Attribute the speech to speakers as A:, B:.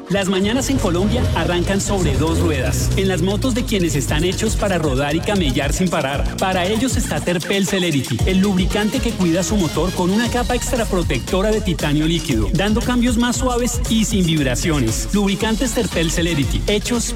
A: Las mañanas en Colombia arrancan sobre dos ruedas, en las motos de quienes están hechos para rodar y camellar sin parar. Para ellos está Terpel Celerity, el lubricante que cuida su motor con una capa extra protectora de titanio líquido, dando cambios más suaves y sin vibraciones. Lubricantes Terpel Celerity, hechos